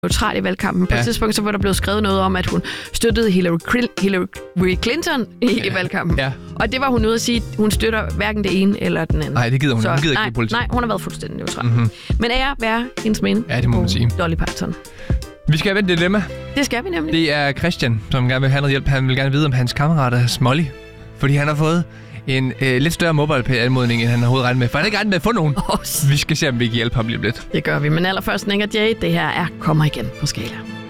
neutral i valgkampen. På et tidspunkt så var der blevet skrevet noget om, at hun støttede Hillary Clinton i valgkampen. Ja. Og det var hun ude at sige, at hun støtter hverken det ene eller den anden. Nej, det gider hun. Hun gider ikke i politik. Nej, hun har været fuldstændig neutral. Men ære være hendes minde. Ja, det må man sige. Dolly Parton. Vi skal have et dilemma. Det skal vi nemlig. Det er Christian, som gerne vil have noget hjælp. Han vil gerne vide, om hans kammerat er Smolly. Fordi han har fået en lidt større MobilePay-anmodning, end han har overhovedet regnet med. For han har ikke regnet med at få nogen. Vi skal se, om vi kan hjælpe ham lige lidt. Det gør vi. Men allerførst, Nick og Jay, det her er Kommer igen på Skala.